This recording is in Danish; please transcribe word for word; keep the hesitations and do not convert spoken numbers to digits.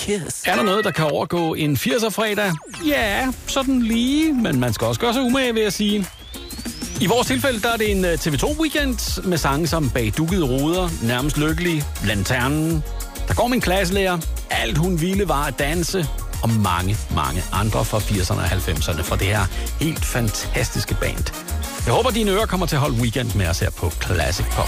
kiss. Er der noget, der kan overgå en firser-fredag? Ja, sådan lige, men man skal også gøre sig umage, vil jeg sige. I vores tilfælde, der er det en T V to-weekend med sange som Bag dukkede ruder, Nærmest lykkelig, Lanternen. Der går min klasselærer, Alt hun ville var at danse, og mange, mange andre fra firserne og halvfemserne fra det her helt fantastiske band. Jeg håber, dine ører kommer til at holde weekend med os her på Classic Pop.